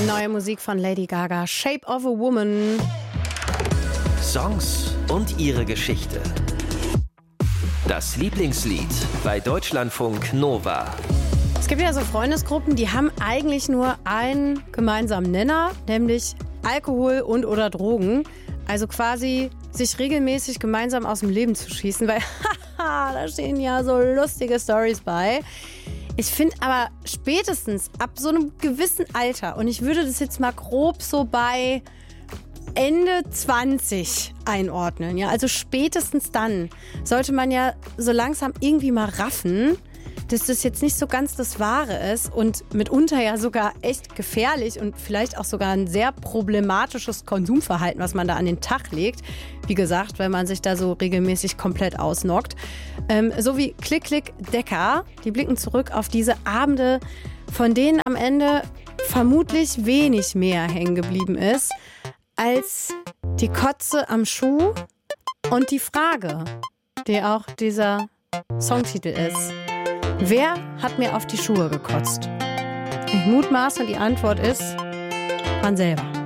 Neue Musik von Lady Gaga, Shape of a Woman. Songs und ihre Geschichte. Das Lieblingslied bei Deutschlandfunk Nova. Es gibt ja so Freundesgruppen, die haben eigentlich nur einen gemeinsamen Nenner, nämlich Alkohol und oder Drogen. Also quasi sich regelmäßig gemeinsam aus dem Leben zu schießen, weil da stehen ja so lustige Storys bei. Ich finde aber spätestens ab so einem gewissen Alter, und ich würde das jetzt mal grob so bei Ende 20 einordnen, ja, also spätestens dann sollte man ja so langsam irgendwie mal raffen, dass das jetzt nicht so ganz das Wahre ist und mitunter ja sogar echt gefährlich und vielleicht auch sogar ein sehr problematisches Konsumverhalten, was man da an den Tag legt. Wie gesagt, wenn man sich da so regelmäßig komplett ausnockt. So wie Klick, Klick, Decker, die blicken zurück auf diese Abende, von denen am Ende vermutlich wenig mehr hängen geblieben ist, als die Kotze am Schuh und die Frage, die auch dieser Songtitel ist. Wer hat mir auf die Schuhe gekotzt? Ich mutmaße, die Antwort ist man selber.